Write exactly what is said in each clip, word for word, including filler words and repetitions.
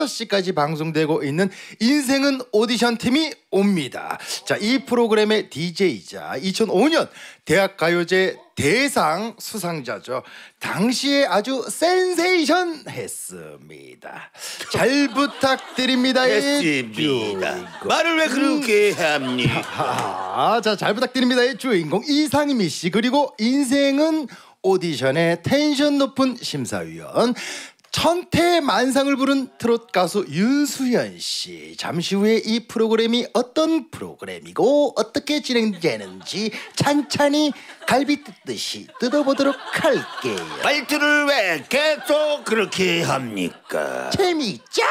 시까지 방송되고 있는 인생은 오디션 팀이 옵니다. 자, 이 프로그램의 디제이이자 이천오 년 대학가요제 대상 수상자죠. 당시에 아주 센세이션 했습니다. 잘 부탁드립니다. 했습니다. 말을 왜 그렇게 합니까? 아, 자, 잘 부탁드립니다의 주인공 이상미 씨, 그리고 인생은 오디션의 텐션 높은 심사위원 천태만상을 부른 트롯 가수 윤수연 씨. 잠시 후에 이 프로그램이 어떤 프로그램이고 어떻게 진행되는지 찬찬히 갈비 뜯듯이 뜯어보도록 할게요. 말투를 왜 계속 그렇게 합니까? 재미있죠?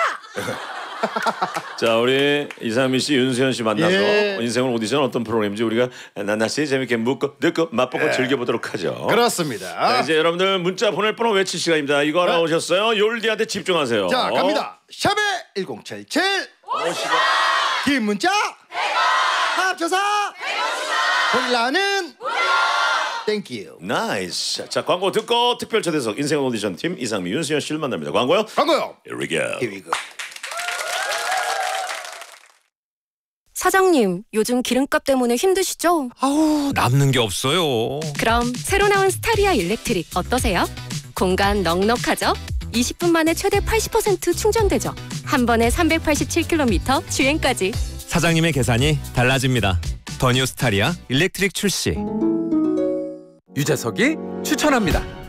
자, 우리 이상민 씨, 윤수연 씨 만나서 예. 인생은 오디션 어떤 프로그램인지 우리가 낱낱이 재밌게 묻고 듣고 맛보고 예. 즐겨보도록 하죠. 그렇습니다. 자, 이제 여러분들 문자 보낼 번호 외칠 시간입니다. 이거 하나 네. 오셨어요? 요울디한테 집중하세요. 자, 갑니다. 샵에 일공칠칠 오시고 긴 문자 합쳐서 콜라는 땡큐. 나이스. 자, 광고 듣고 특별 초대석 인생은 오디션 팀 이상민, 윤수연 씨를 만납니다. 광고요? 광고요. Here we go. Here we go. 사장님, 요즘 기름값 때문에 힘드시죠? 아우, 남는 게 없어요. 그럼 새로 나온 스타리아 일렉트릭 어떠세요? 공간 넉넉하죠? 이십 분 만에 최대 팔십 퍼센트 충전되죠? 한 번에 삼백팔십칠 킬로미터 주행까지. 사장님의 계산이 달라집니다. 더 뉴 스타리아 일렉트릭 출시. 유재석이 추천합니다.